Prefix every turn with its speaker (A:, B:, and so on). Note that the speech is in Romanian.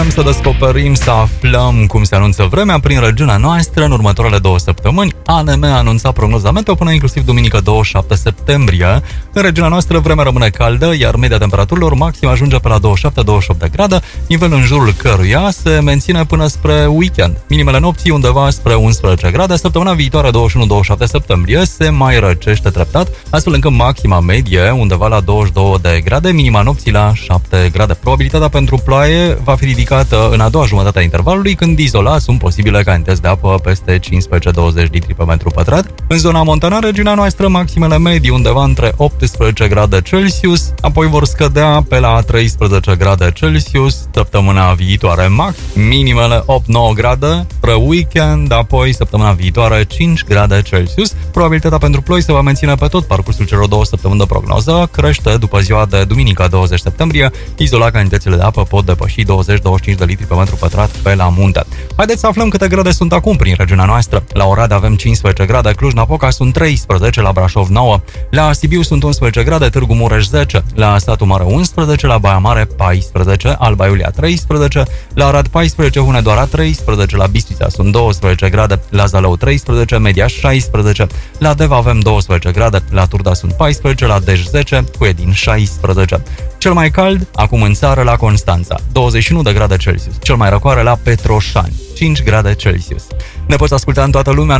A: Să descoperim, să aflăm cum se anunță vremea prin regiunea noastră în următoarele 2 săptămâni. ANM a anunțat prognoza meteo până inclusiv duminică 27 septembrie. În regiunea noastră vremea rămâne caldă, iar media temperaturilor maxim ajunge pe la 27-28 de grade, nivelul în jurul căruia se menține până spre weekend. Minimele nopții undeva spre 11 grade, săptămâna viitoare 21-27 septembrie se mai răcește treptat, astfel încât maxima medie undeva la 22 de grade, minima nopții la 7 grade. Probabilitatea pentru ploaie va fi ridicată în a doua jumătate a intervalului, când izolat sunt posibile cantități de apă peste 15-20 litri pe metru pătrat. În zona montană, regiunea noastrstră, maximele medii undeva între 18 grade Celsius, apoi vor scădea pe la 13 grade Celsius săptămâna viitoare, max minimele 8-9 grade spre weekend, apoi săptămâna viitoare 5 grade Celsius. Probabilitatea pentru ploi se va menține pe tot parcursul celor 2 săptămâni de prognoză, crește după ziua de duminică 20 septembrie, izolat cantitățile de apă pot depăși 20-25 de litri pe metru pătrat pe la munte. Haideți să aflăm câte grade sunt acum prin regiunea noastră. La Oradea avem 15 grade, Cluj-Napoca sunt 13, la Brașov 9, la Sibiu sunt 11 grade, Târgu Mureș 10, la Satu Mare 11, la Baia Mare 14, Alba Iulia 13, la Arad 14, Hunedoara 13, la Bistrița sunt 12 grade, la Zalău 13, Mediaș 16, la Deva avem 12 grade, la Turda sunt 14, la Dej 10, Huedin 16. Cel mai cald, acum în țară, la Constanța, 21 de grade Celsius. Cel mai răcoare la Petroșani, 5 grade Celsius. Ne poți asculta în toată lumea